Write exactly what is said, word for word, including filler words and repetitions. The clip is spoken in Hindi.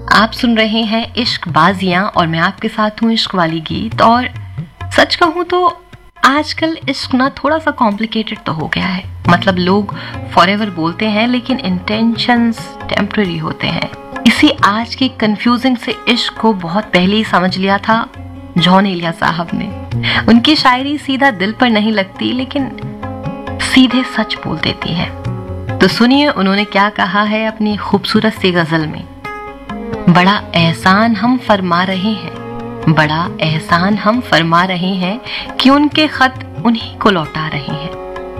आप सुन रहे हैं इश्क बाजियां और मैं आपके साथ हूँ इश्क वाली गीत। और सच कहूँ तो आजकल इश्क ना थोड़ा सा कॉम्प्लिकेटेड तो हो गया है। मतलब लोग फॉरएवर बोलते हैं लेकिन इंटेंशंस टेम्पररी होते हैं। इसी आज के कंफ्यूजिंग से इश्क को बहुत पहले ही समझ लिया था जॉन एलिया साहब ने। उनकी शायरी सीधा दिल पर नहीं लगती लेकिन सीधे सच बोल देती है। तो सुनिए उन्होंने क्या कहा है अपनी खूबसूरत सी गजल में। बड़ा एहसान हम फरमा रहे हैं, बड़ा एहसान हम फरमा रहे हैं कि उनके खत उन्हीं को लौटा रहे हैं।